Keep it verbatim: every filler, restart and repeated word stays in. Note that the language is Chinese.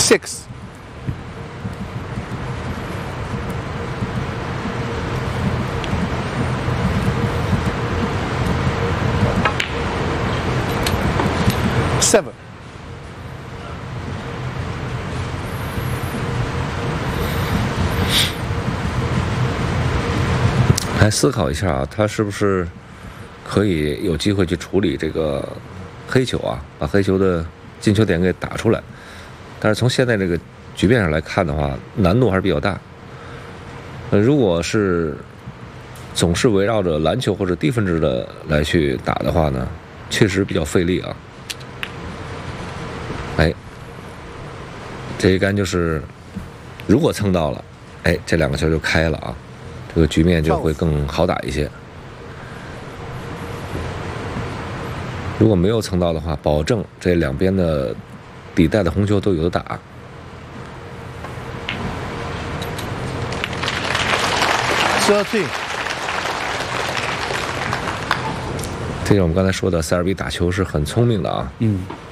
six. Seven. 来思考一下啊，他是不是可以有机会去处理这个黑球啊，把黑球的进球点给打出来？但是从现在这个局面上来看的话，难度还是比较大。呃，如果是总是围绕着篮球或者低分制的来去打的话呢，确实比较费力啊。哎，这一杆就是如果蹭到了，哎，这两个球就开了啊。这个局面就会更好打一些。如果没有蹭到的话，保证这两边的底带的红球都有的打。 thirteen. 这是我们刚才说的，塞尔比打球是很聪明的啊。 嗯。